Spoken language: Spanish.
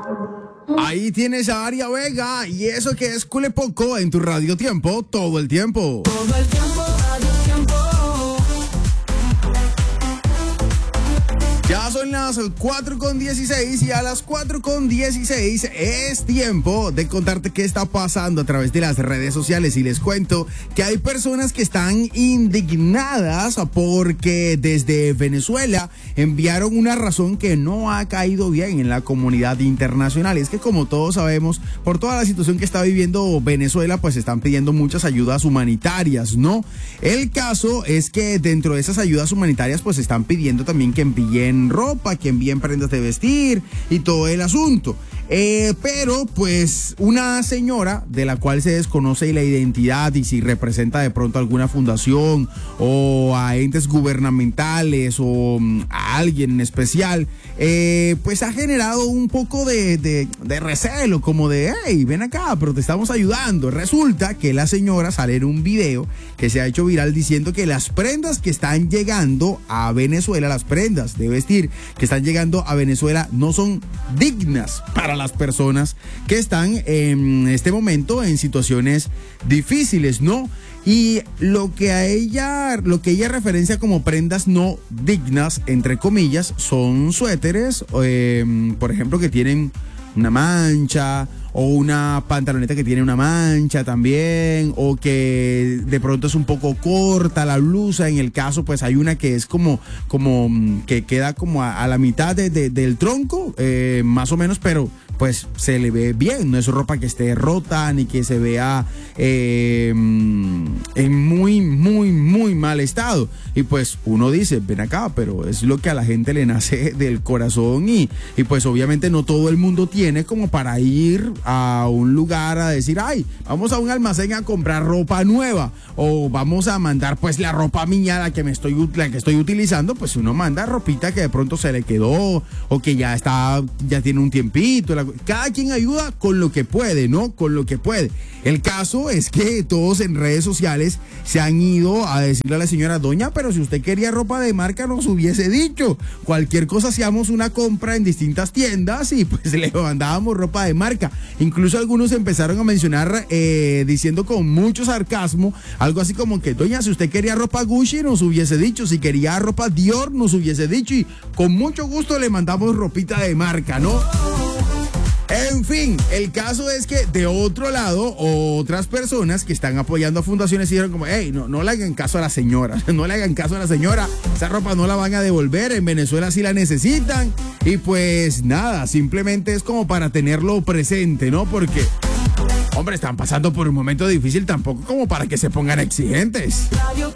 Ahí tienes a Aria Vega y eso que es Culepoco en tu Radio Tiempo todo el tiempo. Todo el tiempo, Radio Tiempo. Ya son las 4:16 y a las 4:16 es tiempo de contarte qué está pasando a través de las redes sociales y les cuento que hay personas que están indignadas porque desde Venezuela enviaron una razón que no ha caído bien en la comunidad internacional. Es que como todos sabemos, por toda la situación que está viviendo Venezuela, pues están pidiendo muchas ayudas humanitarias, ¿no? El caso es que dentro de esas ayudas humanitarias pues están pidiendo también que envíen ropa, que envíen prendas de vestir y todo el asunto. Pero pues una señora de la cual se desconoce la identidad y si representa de pronto alguna fundación o a entes gubernamentales o a alguien en especial, pues ha generado un poco de recelo, como de hey, ven acá, pero te estamos ayudando. Resulta que la señora sale en un video que se ha hecho viral diciendo que las prendas que están llegando a Venezuela, las prendas de vestir que están llegando a Venezuela no son dignas para las personas que están en este momento en situaciones difíciles, ¿no? Y lo que ella referencia como prendas no dignas, entre comillas, son suéteres, por ejemplo, que tienen una mancha, o una pantaloneta que tiene una mancha también, o que de pronto es un poco corta la blusa. En el caso, pues hay una que es como que queda como a la mitad del tronco, más o menos, pero pues se le ve bien, no es ropa que esté rota ni que se vea en muy mal estado. Y pues uno dice, ven acá, pero es lo que a la gente le nace del corazón y pues obviamente no todo el mundo tiene como para ir a un lugar a decir, ay, vamos a un almacén a comprar ropa nueva o vamos a mandar pues la ropa mía, la que estoy utilizando. Pues uno manda ropita que de pronto se le quedó o que ya tiene un tiempito. Cada quien ayuda con lo que puede, ¿no? Con lo que puede. El caso es que todos en redes sociales se han ido a decirle a la señora, doña, pero si usted quería ropa de marca nos hubiese dicho. Cualquier cosa hacíamos una compra en distintas tiendas y pues le mandábamos ropa de marca. Incluso algunos empezaron a mencionar diciendo con mucho sarcasmo algo así como que, doña, si usted quería ropa Gucci nos hubiese dicho, si quería ropa Dior nos hubiese dicho y con mucho gusto le mandamos ropita de marca, ¿no? En fin, el caso es que de otro lado, otras personas que están apoyando a fundaciones dijeron como, hey, no le hagan caso a la señora, no le hagan caso a la señora, esa ropa no la van a devolver, en Venezuela sí la necesitan y pues nada, simplemente es como para tenerlo presente, ¿no? Porque, hombre, están pasando por un momento difícil, tampoco como para que se pongan exigentes. Radio